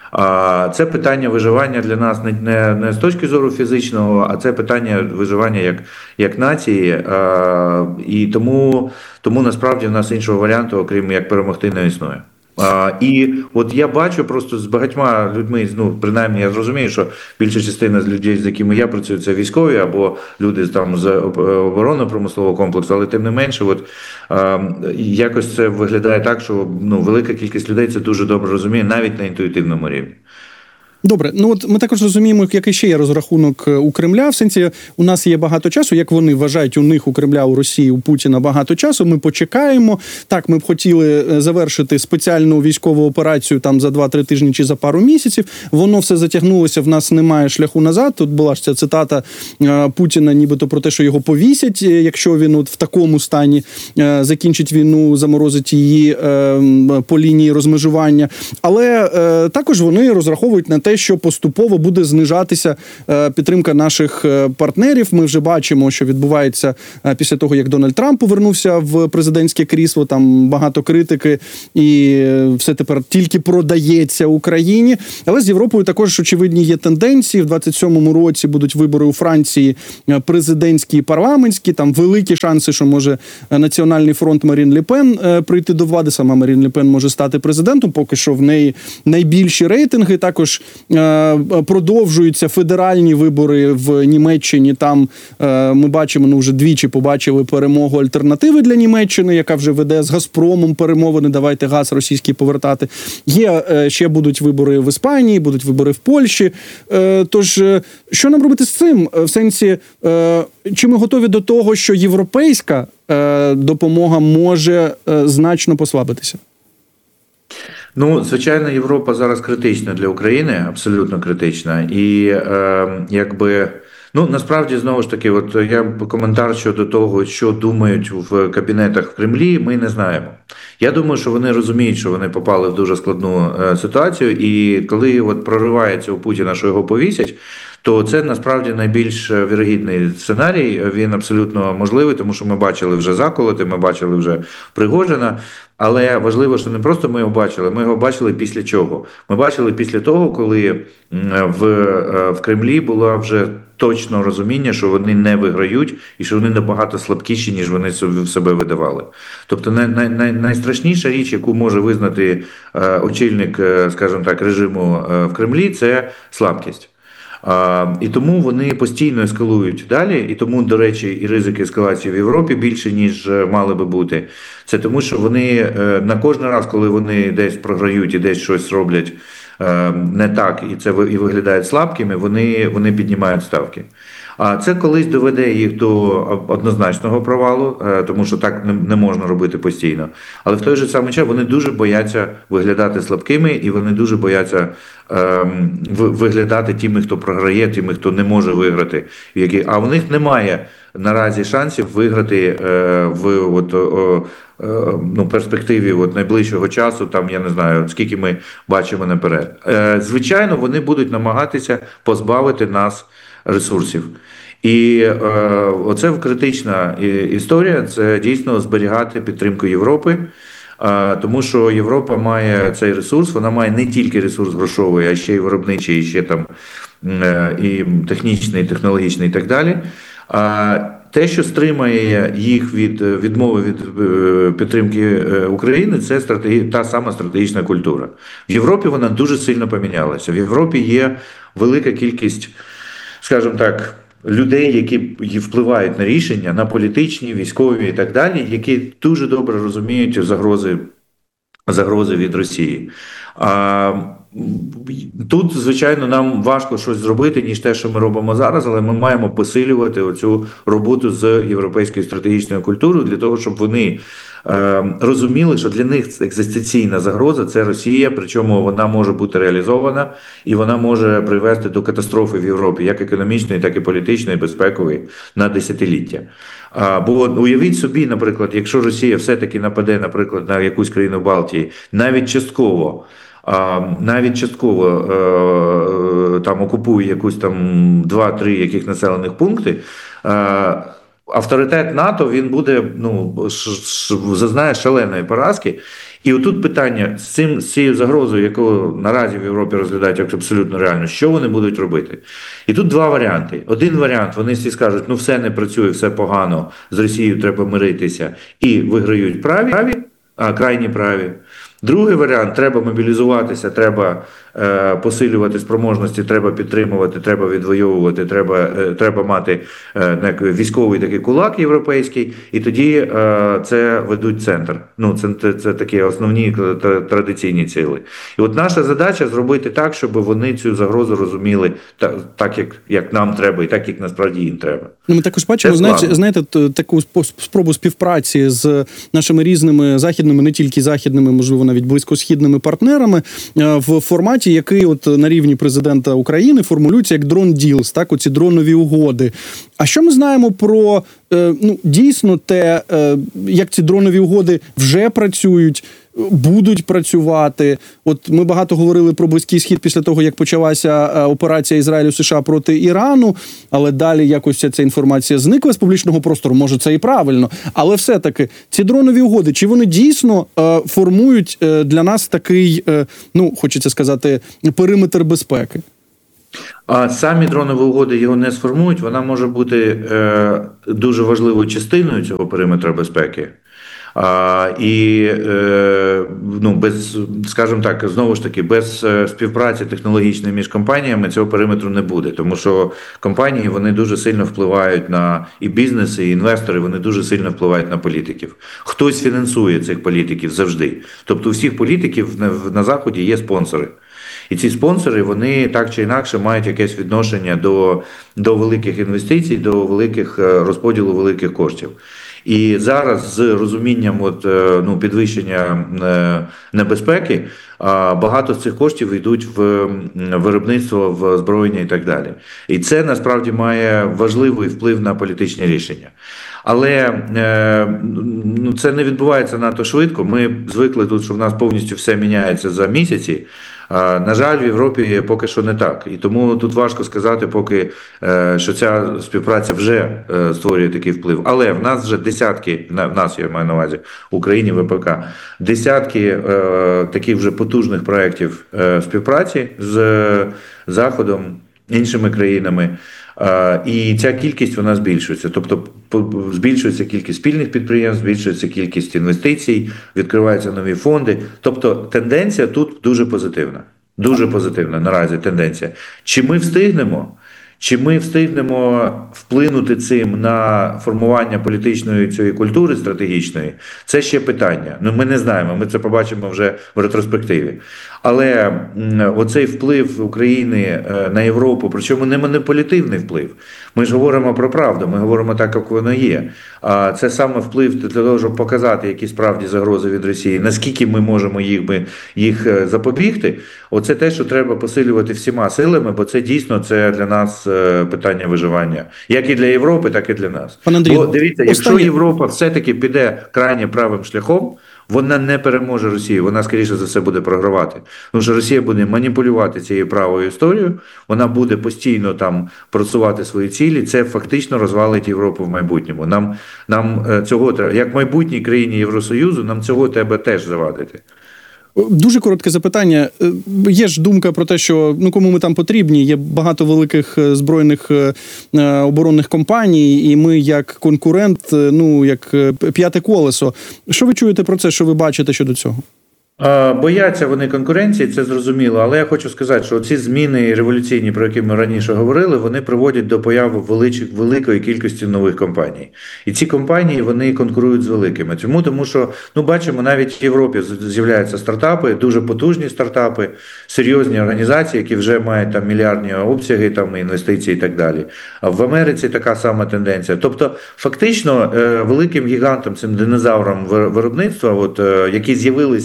А це питання виживання для нас не, не, не з точки зору фізичного, а це питання виживання як, як нації. А, і тому, тому насправді в нас іншого варіанту, окрім як перемогти, не існує. А, і от я бачу просто з багатьма людьми, ну принаймні я зрозумію, що більша частина з людей, з якими я працюю, це військові або люди там з оборонно-промислового комплексу, але тим не менше, от а, якось це виглядає так, що ну велика кількість людей це дуже добре розуміє, навіть на інтуїтивному рівні. Добре, ну от ми також розуміємо, який ще є розрахунок у Кремля. В сенсі, у нас є багато часу, як вони вважають, у них, у Кремля, у Росії, у Путіна багато часу. Ми почекаємо. Так, ми б хотіли завершити спеціальну військову операцію там за два-три тижні чи за пару місяців. Воно все затягнулося, в нас немає шляху назад. Тут була ж ця цитата Путіна, нібито про те, що його повісять, якщо він от в такому стані закінчить війну, заморозить її по лінії розмежування. Але також вони розраховують на те, що поступово буде знижатися підтримка наших партнерів. Ми вже бачимо, що відбувається після того, як Дональд Трамп повернувся в президентське крісло. Там багато критики і все тепер тільки продається Україні. Але з Європою також очевидні є тенденції. В двадцять сьомому році будуть вибори у Франції президентські і парламентські. Там великі шанси, що може Національний фронт Марін Ле Пен прийти до влади. Сама Марін Ле Пен може стати президентом. Поки що в неї найбільші рейтинги. Також продовжуються федеральні вибори в Німеччині. Там ми бачимо, ну вже двічі побачили перемогу Альтернативи для Німеччини, яка вже веде з Газпромом перемовини, давайте газ російський повертати. Є, ще будуть вибори в Іспанії, будуть вибори в Польщі. Тож, що нам робити з цим? В сенсі, чи ми готові до того, що європейська допомога може значно послабитися? Ну, звичайно, Європа зараз критична для України, абсолютно критична. І е, якби, ну, насправді, знову ж таки, от я коментар щодо того, що думають в кабінетах в Кремлі, ми не знаємо. Я думаю, що вони розуміють, що вони попали в дуже складну е, ситуацію, і коли от проривається у Путіна, що його повісять, то це насправді найбільш вірогідний сценарій, він абсолютно можливий, тому що ми бачили вже заколоти, ми бачили вже Пригожина, але важливо, що не просто ми його бачили, ми його бачили після чого. Ми бачили після того, коли в, в Кремлі було вже точно розуміння, що вони не виграють і що вони набагато слабкіші, ніж вони в себе видавали. Тобто най, най, найстрашніша річ, яку може визнати очільник, скажімо так, режиму в Кремлі, це слабкість. А, і тому вони постійно ескалують далі, і тому, до речі, і ризики ескалації в Європі більше, ніж мали би бути. Це тому, що вони на кожен раз, коли вони десь програють і десь щось роблять не так, і це і виглядають слабкими, вони, вони піднімають ставки. А це колись доведе їх до однозначного провалу, тому що так не можна робити постійно. Але в той же самий час вони дуже бояться виглядати слабкими, і вони дуже бояться ем, виглядати тими, хто програє, тими, хто не може виграти. А у них немає наразі шансів виграти е, в от, о, е, ну, перспективі от, найближчого часу, там, я не знаю, скільки ми бачимо наперед. Е, звичайно, вони будуть намагатися позбавити нас ресурсів. І е, оце критична історія, це дійсно зберігати підтримку Європи, е, тому що Європа має цей ресурс, вона має не тільки ресурс грошовий, а ще й виробничий, і ще там е, і технічний, і технологічний і так далі. Е, те, що стримає їх від відмови від підтримки України, це стратегі... та сама стратегічна культура. В Європі вона дуже сильно помінялася. В Європі є велика кількість, скажімо так, людей, які впливають на рішення, на політичні, військові і так далі, які дуже добре розуміють загрози, загрози від Росії. А тут, звичайно, нам важко щось зробити, ніж те, що ми робимо зараз, але ми маємо посилювати оцю роботу з європейською стратегічною культурою для того, щоб вони е, розуміли, що для них екзистенційна загроза – це Росія, причому вона може бути реалізована і вона може привести до катастрофи в Європі, як економічної, так і політичної, безпекової, на десятиліття. А, бо уявіть собі, наприклад, якщо Росія все-таки нападе, наприклад, на якусь країну Балтії, навіть частково, навіть частково там окупує якусь там два-три яких населених пункти, авторитет НАТО, він буде, ну, зазнає шаленої поразки. І отут питання з цим, з цією загрозою, яку наразі в Європі розглядають як абсолютно реально, що вони будуть робити? І тут два варіанти. Один варіант, вони всі скажуть, ну все не працює, все погано, з Росією треба миритися, і виграють праві, а крайні праві. Другий варіант, треба мобілізуватися, треба е, посилювати спроможності, треба підтримувати, треба відвоювати, треба, е, треба мати е, військовий такий кулак європейський, і тоді е, це ведуть центр. Ну, це, це, це такі основні традиційні цілі. І от наша задача зробити так, щоб вони цю загрозу розуміли так, так як, як нам треба, і так, як насправді їм треба. Ну, ми також бачимо, знаєте, знаєте, таку спробу співпраці з нашими різними західними, не тільки західними, можливо, навіть близькосхідними партнерами в форматі, який от на рівні президента України формулюється як дрон ділс, так, оці дронові угоди. А що ми знаємо про, ну, дійсно те, як ці дронові угоди вже працюють, будуть працювати? От ми багато говорили про Близький Схід після того, як почалася операція Ізраїлю США проти Ірану, але далі якось ця інформація зникла з публічного простору. Може, це і правильно. Але все-таки ці дронові угоди, чи вони дійсно е, формують е, для нас такий, е, ну, хочеться сказати, периметр безпеки? А самі дронові угоди його не сформують. Вона може бути е, дуже важливою частиною цього периметра безпеки. А, і, е, ну, без, скажімо так, знову ж таки, без співпраці технологічної між компаніями цього периметру не буде, тому що компанії, вони дуже сильно впливають на і бізнес, і інвестори, вони дуже сильно впливають на політиків. Хтось фінансує цих політиків завжди. Тобто у всіх політиків на, на Заході є спонсори. І ці спонсори, вони так чи інакше мають якесь відношення до, до великих інвестицій, до великих розподілу великих коштів. І зараз з розумінням от, ну, підвищення небезпеки багато з цих коштів йдуть в виробництво, в озброєння і так далі. І це насправді має важливий вплив на політичні рішення. Але ну, це не відбувається надто швидко. Ми звикли тут, що в нас повністю все міняється за місяці. На жаль, в Європі поки що не так. І тому тут важко сказати, поки що ця співпраця вже створює такий вплив. Але в нас вже десятки, в нас, я маю на увазі, в Україні, ВПК, десятки таких вже потужних проєктів співпраці з Заходом, іншими країнами. І ця кількість, вона збільшується. Тобто збільшується кількість спільних підприємств, збільшується кількість інвестицій, відкриваються нові фонди. Тобто тенденція тут дуже позитивна. Дуже позитивна наразі тенденція. Чи ми встигнемо? Чи ми встигнемо вплинути цим на формування політичної цієї культури стратегічної? Це ще питання. Ну, ми не знаємо, ми це побачимо вже в ретроспективі. Але оцей вплив України на Європу, причому не маніпулятивний вплив. Ми ж говоримо про правду, ми говоримо так, як воно є. А це саме вплив для того, щоб показати, які справді загрози від Росії, наскільки ми можемо їх, їх запобігти. Оце те, що треба посилювати всіма силами, бо це дійсно це для нас питання виживання. Як і для Європи, так і для нас. Пане Андрію, бо дивіться, якщо останнє... Європа все-таки піде крайне правим шляхом, вона не переможе Росію, вона, скоріше за все, буде програвати. Тому що Росія буде маніпулювати цією правою історією, вона буде постійно там просувати свої цілі, це фактично розвалить Європу в майбутньому. Нам, нам цього треба, як майбутній країні Євросоюзу, нам цього треба теж завадити. Дуже коротке запитання. Є ж думка про те, що ну кому ми там потрібні, є багато великих збройних е, оборонних компаній, і ми як конкурент, ну як п'яте колесо. Що ви чуєте про це, що ви бачите щодо цього? Бояться вони конкуренції, це зрозуміло, але я хочу сказати, що ці зміни революційні, про які ми раніше говорили, вони приводять до появи велич... великої кількості нових компаній. І ці компанії, вони конкурують з великими. Чому? Тому що, ну, бачимо, навіть в Європі з'являються стартапи, дуже потужні стартапи, серйозні організації, які вже мають там мільярдні обсяги, там інвестиції і так далі. А в Америці така сама тенденція. Тобто, фактично, великим гігантам, цим динозаврам виробництва, от, які з'явилися як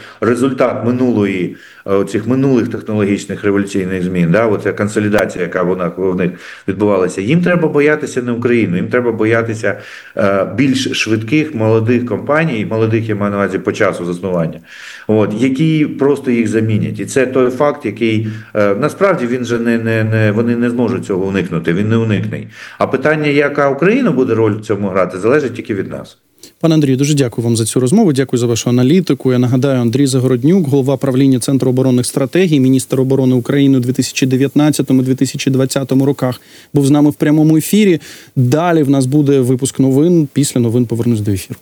результат минулої, цих минулих технологічних революційних змін, да, оця консолідація, яка вона в них відбувалася, їм треба боятися не Україну, їм треба боятися е, більш швидких молодих компаній, молодих, я маю на увазі по часу заснування, от, які просто їх замінять. І це той факт, який е, насправді він же не, не, не, вони не зможуть цього уникнути, він не уникний. А питання, яка Україна буде роль в цьому грати, залежить тільки від нас. Пане Андрію, дуже дякую вам за цю розмову, дякую за вашу аналітику. Я нагадаю, Андрій Загороднюк, голова правління Центру оборонних стратегій, міністр оборони України у дві тисячі дев'ятнадцятому - дві тисячі двадцятому роках, був з нами в прямому ефірі. Далі в нас буде випуск новин, після новин повернусь до ефіру.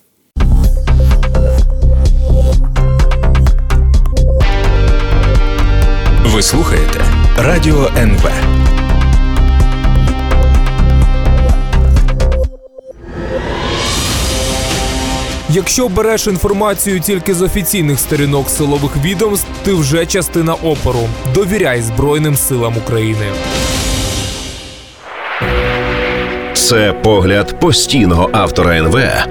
Ви слухаєте Радіо ен ве. Якщо береш інформацію тільки з офіційних сторінок силових відомств, ти вже частина опору. Довіряй Збройним силам України. Це погляд постійного автора ен ве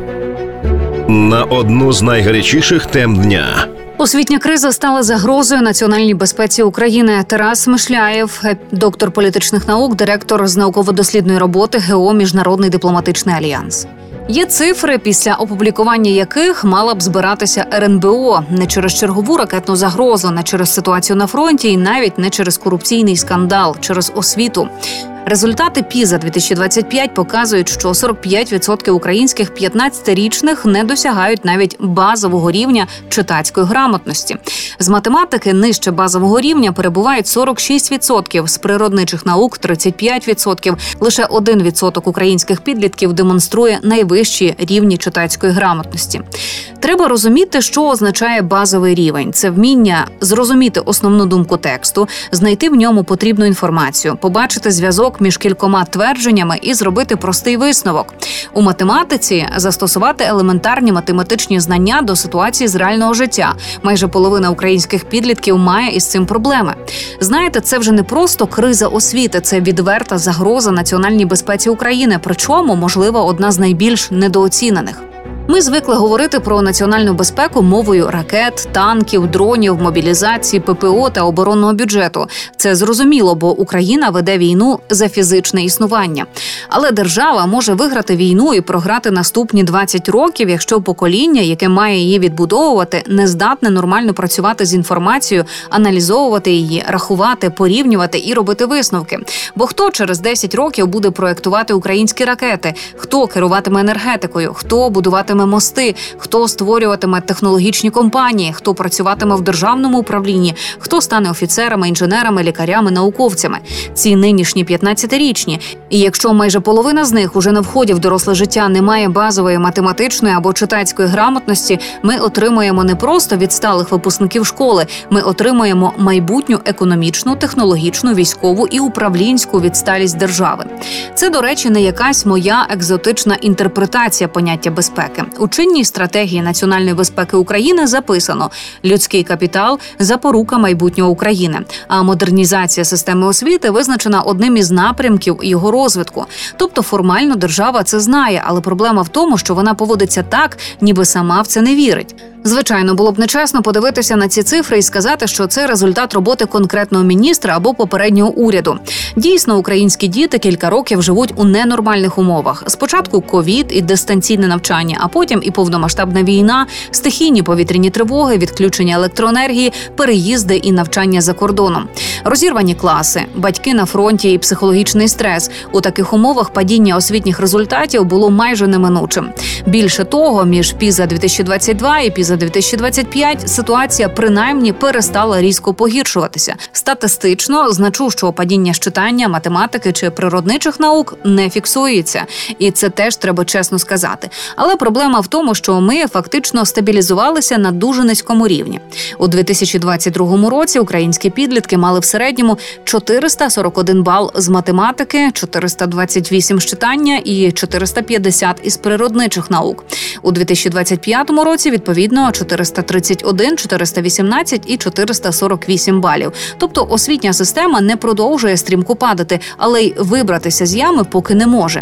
на одну з найгарячіших тем дня. Освітня криза стала загрозою національній безпеці України. Тарас Мишляєв, доктор політичних наук, директор з науково-дослідної роботи ГО «Міжнародний дипломатичний альянс». Є цифри, після опублікування яких мала б збиратися ер ен бе о не через чергову ракетну загрозу, не через ситуацію на фронті і навіть не через корупційний скандал, через освіту. Результати піза дві тисячі двадцять п'ять показують, що сорок п'ять відсотків українських п'ятнадцятирічних не досягають навіть базового рівня читацької грамотності. З математики нижче базового рівня перебувають сорок шість відсотків, з природничих наук – тридцять п'ять відсотків. Лише один відсоток українських підлітків демонструє найвищі рівні читацької грамотності. Треба розуміти, що означає базовий рівень. Це вміння зрозуміти основну думку тексту, знайти в ньому потрібну інформацію, побачити зв'язок між кількома твердженнями і зробити простий висновок. У математиці застосувати елементарні математичні знання до ситуації з реального життя. Майже половина українських підлітків має із цим проблеми. Знаєте, це вже не просто криза освіти, це відверта загроза національній безпеці України, причому, можливо, одна з найбільш недооцінених. Ми звикли говорити про національну безпеку мовою ракет, танків, дронів, мобілізації, пе пе о та оборонного бюджету. Це зрозуміло, бо Україна веде війну за фізичне існування. Але держава може виграти війну і програти наступні двадцять років, якщо покоління, яке має її відбудовувати, не здатне нормально працювати з інформацією, аналізовувати її, рахувати, порівнювати і робити висновки. Бо хто через десять років буде проєктувати українські ракети? Хто керуватиме енергетикою? Хто будуватиме мости, хто створюватиме технологічні компанії, хто працюватиме в державному управлінні, хто стане офіцерами, інженерами, лікарями, науковцями. Ці нинішні п'ятнадцятирічні. І якщо майже половина з них уже на вході в доросле життя не має базової математичної або читацької грамотності, ми отримуємо не просто відсталих випускників школи, ми отримуємо майбутню економічну, технологічну, військову і управлінську відсталість держави. Це, до речі, не якась моя екзотична інтерпретація поняття безпеки. У чинній стратегії національної безпеки України записано: людський капітал – запорука майбутнього України. А модернізація системи освіти визначена одним із напрямків його розвитку. Тобто формально держава це знає, але проблема в тому, що вона поводиться так, ніби сама в це не вірить. Звичайно, було б нечесно подивитися на ці цифри і сказати, що це результат роботи конкретного міністра або попереднього уряду. Дійсно, українські діти кілька років живуть у ненормальних умовах. Спочатку ковід і дистанційне навчання, а потім і повномасштабна війна, стихійні повітряні тривоги, відключення електроенергії, переїзди і навчання за кордоном. Розірвані класи, батьки на фронті і психологічний стрес. У таких умовах падіння освітніх результатів було майже неминучим. Більше того, між піза дві тисячі двадцять два і піза дві тисячі двадцять п'ять ситуація принаймні перестала різко погіршуватися. Статистично значущого падіння з читання, математики чи природничих наук не фіксується. І це теж треба чесно сказати. Але проблема в тому, що ми фактично стабілізувалися на дуже низькому рівні. У дві тисячі двадцять другому році українські підлітки мали в середньому чотириста сорок один бал з математики, чотириста двадцять вісім з читання і чотириста п'ятдесят із природничих наук. У дві тисячі двадцять п'ятому році, відповідно, чотириста тридцять один, чотириста вісімнадцять і чотириста сорок вісім балів. Тобто освітня система не продовжує стрімко падати, але й вибратися з ями поки не може.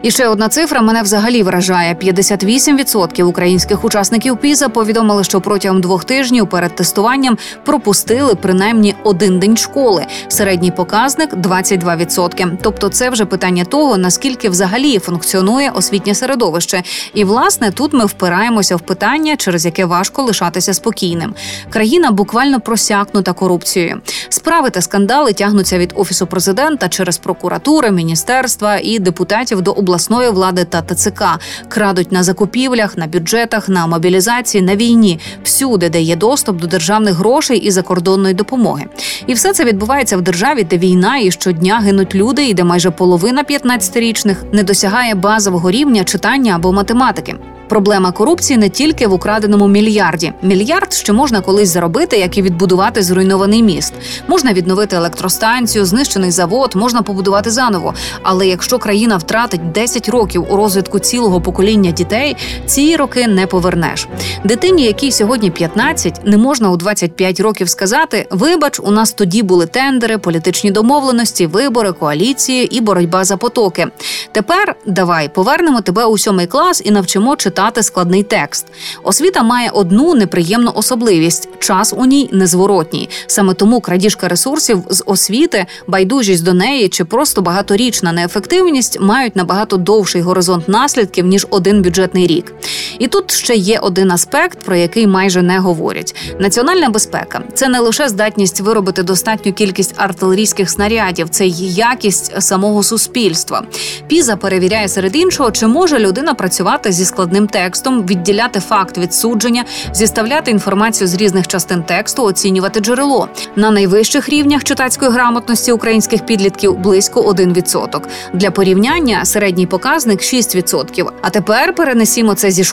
І ще одна цифра мене взагалі вражає. п'ятдесят вісім відсотків українських учасників піза повідомили, що протягом двох тижнів перед тестуванням пропустили принаймні один день школи. Середній показник – двадцять два відсотки. Тобто це вже питання того, наскільки взагалі функціонує освітнє середовище. І, власне, тут ми впираємося в питання, через яке важко лишатися спокійним. Країна буквально просякнута корупцією. Справи та скандали тягнуться від Офісу президента через прокуратури, міністерства і депутатів до обласної влади та ТЦК. Крадуть на закупівлях, на бюджетах, на мобілізації, на війні. Всюди, де є доступ до державних грошей і закордонної допомоги. І все це відбувається в державі, де війна і щодня гинуть люди, і де майже половина п'ятнадцятирічних не досягає базового рівня читання або математики. Проблема корупції не тільки в украденому мільярді. Мільярд ще можна колись заробити, як і відбудувати зруйнований міст. Можна відновити електростанцію, знищений завод, можна побудувати заново. Але якщо країна втратить десять років у розвитку цілого покоління дітей, ці роки не повернеш. Дитині, якій сьогодні п'ятнадцять, не можна у двадцять п'ять років сказати: «Вибач, у нас тоді були тендери, політичні домовленості, вибори, коаліції і боротьба за потоки. Тепер давай повернемо тебе у сьомий клас і навчимо читати читати складний текст». Освіта має одну неприємну особливість – час у ній незворотній. Саме тому крадіжка ресурсів з освіти, байдужість до неї чи просто багаторічна неефективність мають набагато довший горизонт наслідків, ніж один бюджетний рік. І тут ще є один аспект, про який майже не говорять. Національна безпека – це не лише здатність виробити достатню кількість артилерійських снарядів, це й якість самого суспільства. Піза перевіряє серед іншого, чи може людина працювати зі складним текстом, відділяти факт від судження, зіставляти інформацію з різних частин тексту, оцінювати джерело. На найвищих рівнях читацької грамотності українських підлітків близько один відсоток. Для порівняння середній показник – шість відсотків. А тепер перенесімо це зі